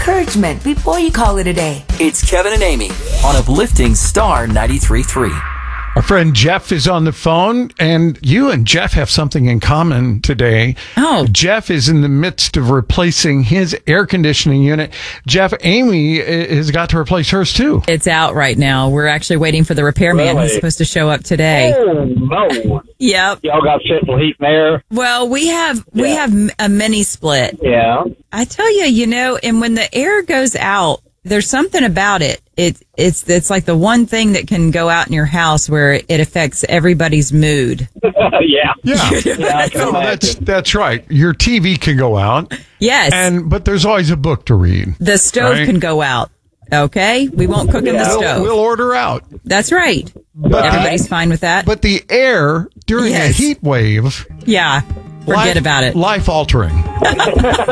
encouragement before you call it a day. It's Kevin and Amy on Uplifting Star 93.3. Our friend Jeff is on the phone, and you and Jeff have something in common today. Oh. Jeff is in the midst of replacing his air conditioning unit. Jeff, Amy has got to replace hers too. It's out right now. We're actually waiting for the repairman. Really? He's supposed to show up today. Oh, no. Yep. Y'all got central heat and air? Well, we have a mini split. Yeah. I tell you, and when the air goes out, there's something about it. It's like the one thing that can go out in your house where it affects everybody's mood. Yeah. Yeah. I can imagine. That's right. Your TV can go out. Yes. But there's always a book to read. The stove can go out. Okay? We won't cook in the stove. We'll order out. That's right. But Everybody's fine with that. But the air during a heat wave, yeah. Forget about it. Life altering.